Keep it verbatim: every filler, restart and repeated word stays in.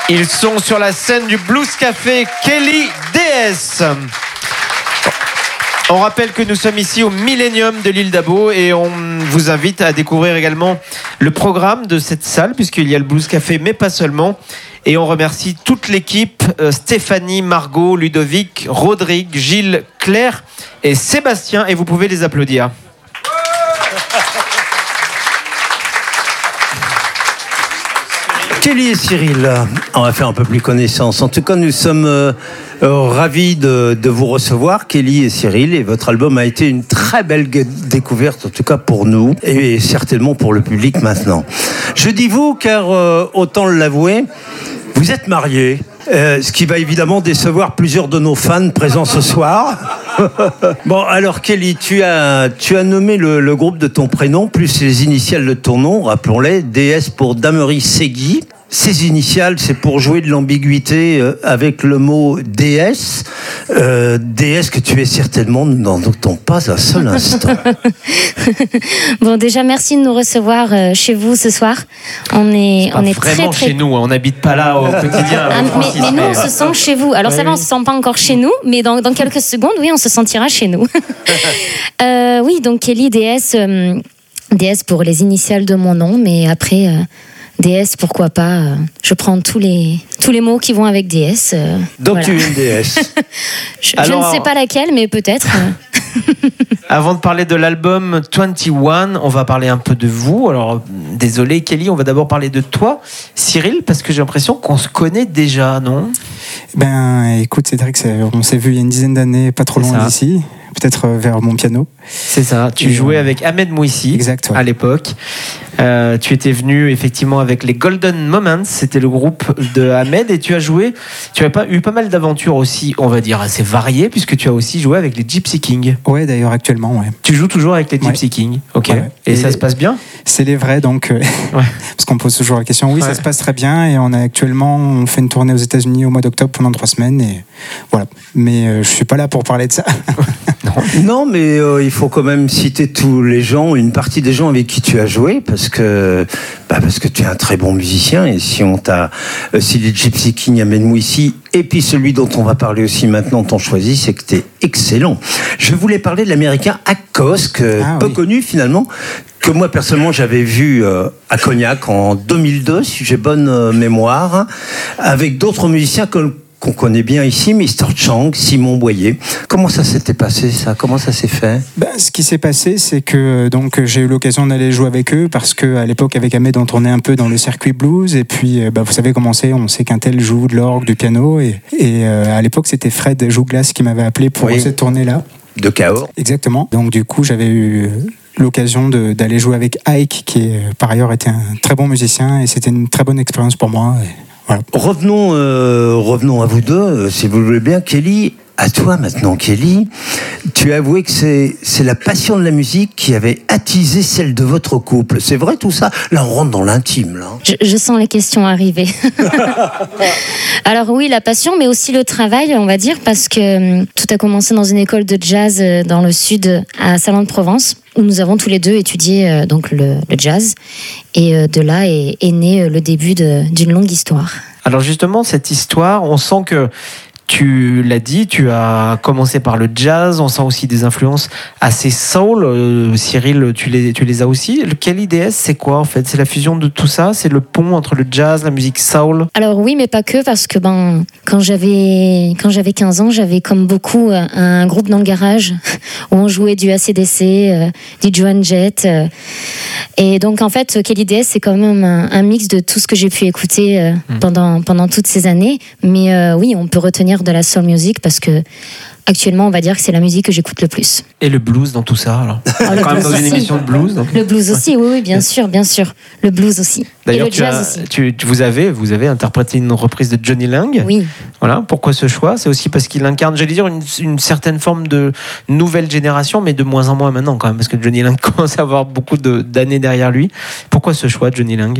Ils sont sur la scène du Blues Café, Kelly D S. On rappelle que nous sommes ici au Millennium de l'île d'Abo et on vous invite à découvrir également le programme de cette salle puisqu'il y a le Blues Café, mais pas seulement. Et on remercie toute l'équipe, euh, Stéphanie, Margot, Ludovic, Rodrigue, Gilles, Claire et Sébastien. Et vous pouvez les applaudir. Kelly et Cyril, on va faire un peu plus connaissance. En tout cas, nous sommes euh, euh, ravis de, de vous recevoir, Kelly et Cyril. Et votre album a été une très belle découverte, en tout cas pour nous, et certainement pour le public maintenant. Je dis vous, car euh, autant l'avouer, vous êtes mariés. Euh, ce qui va évidemment décevoir plusieurs de nos fans présents ce soir. Bon, alors Kelly, tu as, tu as nommé le, le groupe de ton prénom, plus les initiales de ton nom, rappelons-les, D S pour Damery Segui. Ces initiales, c'est pour jouer de l'ambiguïté euh, avec le mot déesse. Euh, déesse que tu es certainement, nous n'en doutons pas un seul instant. Bon, déjà, merci de nous recevoir euh, chez vous ce soir. On est, C'est on est vraiment très, très... chez nous, hein. On n'habite pas là au quotidien. Ah, mais, mais nous, on se sent chez vous. Alors, ouais, ça va, on ne se sent pas encore chez nous, mais dans, dans quelques secondes, oui, on se sentira chez nous. euh, oui, donc Kelly, D S, euh, D S pour les initiales de mon nom, mais après... Euh, D S, pourquoi pas. euh, Je prends tous les, tous les mots qui vont avec D S. euh, Donc voilà. tu es une déesse. je, Alors, je ne sais pas laquelle, mais peut-être. euh. Avant de parler de l'album vingt et un, on va parler un peu de vous. Alors, désolé Kelly, on va d'abord parler de toi, Cyril, parce que j'ai l'impression qu'on se connaît déjà, non ? Ben, écoute, c'est vrai qu'on s'est vu il y a une dizaine d'années, pas trop C'est loin ça. d'ici, peut-être vers mon piano. C'est ça, tu Et jouais euh, avec Ahmed Mouissi exact, ouais. à l'époque. Euh, tu étais venu effectivement avec les Golden Moments, c'était le groupe de Ahmed, et tu as joué, tu as pas, eu pas mal d'aventures aussi, on va dire assez variées, puisque tu as aussi joué avec les Gypsy Kings. Ouais, d'ailleurs, actuellement, ouais. Tu joues toujours avec les Gypsy Ouais. Kings, ok. Ouais. Et, Et ça les- se passe bien ? C'est les vrais, donc, euh, Ouais. parce qu'on pose toujours la question. Oui, Ouais. ça se passe très bien, et on a actuellement, on fait une tournée aux États-Unis au mois d'octobre pendant trois semaines, et voilà. Mais euh, je suis pas là pour parler de ça. Non, mais euh, il faut quand même citer tous les gens, une partie des gens avec qui tu as joué, parce que, bah parce que tu es un très bon musicien. Et si on t'a, euh, si les Gypsy Kings amènent ici, et puis celui dont on va parler aussi maintenant, t'ont choisi, c'est que t'es excellent. Je voulais parler de l'américain Akos, que Ah, peu oui. connu finalement, que moi personnellement j'avais vu euh, à Cognac en deux mille deux, si j'ai bonne euh, mémoire, hein, avec d'autres musiciens que qu'on connaît bien ici, mister Chang, Simon Boyer. Comment ça s'était passé, ça ? Comment ça s'est fait ? Ben, ce qui s'est passé, c'est que donc j'ai eu l'occasion d'aller jouer avec eux parce que à l'époque avec Ahmed on tournait un peu dans le circuit blues et puis bah, vous savez comment c'est, on sait qu'un tel joue de l'orgue, du piano et, et euh, à l'époque c'était Fred Jouglas qui m'avait appelé pour Oui. cette tournée là. De Cahors. Exactement. Donc du coup j'avais eu l'occasion de, d'aller jouer avec Ike qui est, par ailleurs était un très bon musicien et c'était une très bonne expérience pour moi. Et voilà. Revenons, euh, revenons à vous deux, euh, si vous le voulez bien. Kelly, à toi maintenant, Kelly. Tu as avoué que c'est, c'est la passion de la musique qui avait attisé celle de votre couple. C'est vrai tout ça ? Là, on rentre dans l'intime, là. Je, je sens les questions arriver. Alors oui, la passion, mais aussi le travail, on va dire, parce que hum, tout a commencé dans une école de jazz euh, dans le sud, à Salon de Provence, où nous avons tous les deux étudié euh, donc le, le jazz. Et euh, de là est, est né euh, le début de, d'une longue histoire. Alors justement, cette histoire, on sent que tu l'as dit, tu as commencé par le jazz, on sent aussi des influences assez soul. Euh, Cyril, tu les, tu les as aussi. Le Kelly D S, c'est quoi en fait ? C'est la fusion de tout ça ? C'est le pont entre le jazz, la musique soul ? Alors oui, mais pas que, parce que ben, quand j'avais, quand j'avais quinze ans, j'avais comme beaucoup euh, un groupe dans le garage où on jouait du A C D C, euh, du Joan Jett. Euh, et donc en fait, Kelly D S, c'est quand même un, un mix de tout ce que j'ai pu écouter euh, Mm. pendant, pendant toutes ces années. Mais euh, oui, on peut retenir de la soul music parce que actuellement, on va dire que c'est la musique que j'écoute le plus. Et le blues dans tout ça alors ? Ah, On est le quand même blues dans une aussi. émission de blues. Donc... Le blues aussi, oui, oui, bien sûr, bien sûr. Le blues aussi. D'ailleurs, et le tu jazz as, aussi. tu, tu- vous, avez, vous avez interprété une reprise de Johnny Lang. Oui. Voilà. Pourquoi ce choix ? C'est aussi parce qu'il incarne, j'allais dire, une, une certaine forme de nouvelle génération, mais de moins en moins maintenant quand même, parce que Johnny Lang commence à avoir beaucoup de, d'années derrière lui. Pourquoi ce choix, Johnny Lang ?